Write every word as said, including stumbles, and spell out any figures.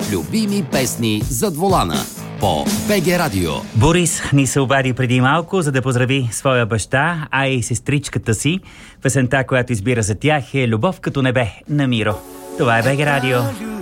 любими песни зад волана по БГ Радио. Борис ни се обади преди малко, за да поздрави своя баща, а и сестричката си. Песента, която избира за тях, е "Любов като небе" на Миро. Това е БГ Радио.